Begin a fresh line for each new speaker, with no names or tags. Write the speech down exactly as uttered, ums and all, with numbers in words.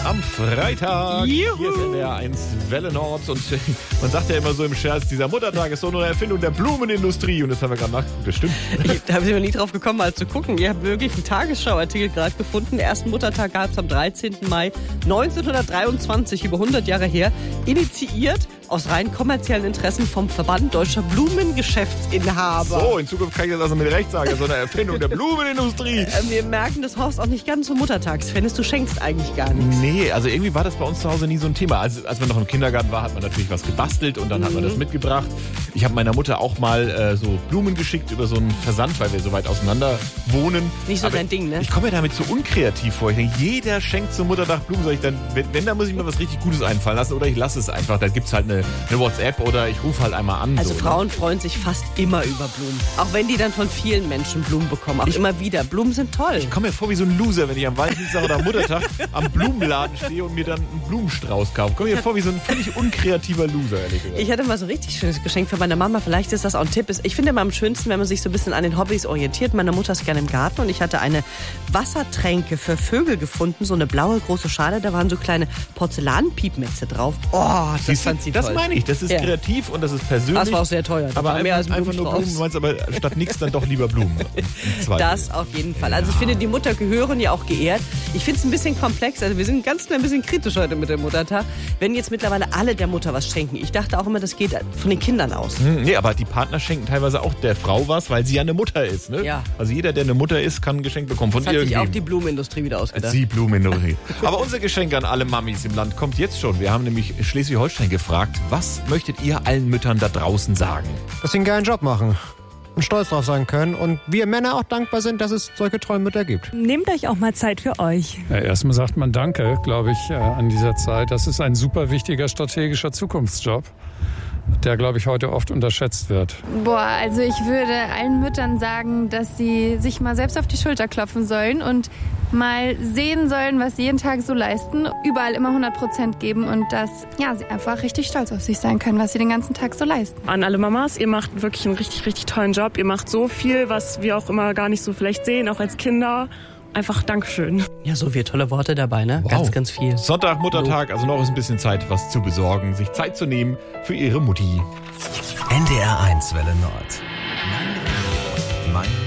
am Freitag.
Juhu.
Hier ist N D R eins Welle Nord. Und man sagt ja immer so im Scherz, dieser Muttertag ist so eine Erfindung der Blumenindustrie. Und das haben wir gerade nachgeguckt. Das stimmt.
Ich, da habe ich noch nie drauf gekommen, mal zu gucken. Ihr habt wirklich einen Tagesschau-Artikel gerade gefunden. Den ersten Muttertag gab es am dreizehnten Mai neunzehnhundertdreiundzwanzig, über hundert Jahre her. Initiiert aus rein kommerziellen Interessen vom Verband Deutscher Blumengeschäftsinhaber.
So, in Zukunft kann ich das also mit Recht sagen. So eine Erfindung der Blumenindustrie.
Äh, wir merken, dass Horst auch nicht ganz so Muttertagsfan ist. Du schenkst eigentlich gar nichts.
Nee, also irgendwie war das bei uns zu Hause nie so ein Thema. Als, als man noch im Kindergarten war, hat man natürlich was gebastelt und dann mhm. hat man das mitgebracht. Ich habe meiner Mutter auch mal äh, so Blumen geschickt über so einen Versand, weil wir so weit auseinander wohnen.
Nicht so
Aber
dein Ding, ne?
Ich komme mir damit so unkreativ vor. Ich denke, jeder schenkt zum Muttertag Blumen. Soll ich dann, wenn, wenn, dann muss ich mir was richtig Gutes einfallen lassen oder ich lasse es einfach. Dann gibt es halt eine, eine WhatsApp oder ich rufe halt einmal an.
Also
so,
Frauen
ne?
freuen sich fast immer über Blumen. Auch wenn die dann von vielen Menschen Blumen bekommen. Auch
Ich-
immer wieder. Blumen sind toll.
Ich komme mir vor wie so ein Loser, wenn ich am Valentinstag oder am Muttertag am Blumenladen stehe und mir dann einen Blumenstrauß kaufe. Ich komme mir vor wie so ein völlig unkreativer Loser, ehrlich gesagt.
Ich hatte mal so ein richtig schönes Geschenk für meine Mama. Vielleicht ist das auch ein Tipp. Ich finde immer am schönsten, wenn man sich so ein bisschen an den Hobbys orientiert. Meine Mutter ist gerne im Garten und ich hatte eine Wassertränke für Vögel gefunden. So eine blaue große Schale. Da waren so kleine Porzellanpiepmetze drauf. Oh, das
Siehst du,
fand sie
das
toll.
meine ich. Das ist
Ja.
kreativ und das ist persönlich.
Das war auch sehr teuer. Das
aber
war
einfach,
mehr als ein
einfach nur
Blumenstrauß.
Blumen. Du meinst aber statt nichts dann doch lieber Blumen. Im Zweifel.
Das auf jeden Fall. Also ich finde, die Mutter gehören ja auch geehrt. Ich finde es ein bisschen komplex. Also wir sind ganz klein bisschen kritisch heute mit dem Muttertag. Wenn jetzt mittlerweile alle der Mutter was schenken. Ich dachte auch immer, das geht von den Kindern aus.
Hm, nee, aber die Partner schenken teilweise auch der Frau was, weil sie ja eine Mutter ist. Ne?
Ja.
Also jeder, der eine Mutter ist, kann ein Geschenk bekommen von
Das hat sich auch
irgendjemandem.
die Blumenindustrie wieder ausgedacht.
Sie Blumenindustrie. Aber unser Geschenk an alle Mamis im Land kommt jetzt schon. Wir haben nämlich Schleswig-Holstein gefragt, was möchtet ihr allen Müttern da draußen sagen?
Dass sie einen geilen Job machen und stolz drauf sein können und wir Männer auch dankbar sind, dass es solche treuen Mütter gibt.
Nehmt euch auch mal Zeit für euch.
Ja, erstmal sagt man Danke, glaube ich, äh, an dieser Zeit. Das ist ein super wichtiger strategischer Zukunftsjob, der, glaube ich, heute oft unterschätzt wird.
Boah, also ich würde allen Müttern sagen, dass sie sich mal selbst auf die Schulter klopfen sollen und mal sehen sollen, was sie jeden Tag so leisten, überall immer hundert Prozent geben und dass ja, sie einfach richtig stolz auf sich sein können, was sie den ganzen Tag so leisten.
An alle Mamas, ihr macht wirklich einen richtig, richtig tollen Job. Ihr macht so viel, was wir auch immer gar nicht so vielleicht sehen, auch als Kinder. Einfach Dankeschön.
Ja, so viele tolle Worte dabei, ne?
Wow.
Ganz, ganz viel.
Sonntag, Muttertag, also noch ist ein bisschen Zeit, was zu besorgen, sich Zeit zu nehmen für ihre Mutti.
N D R eins Welle Nord. Mein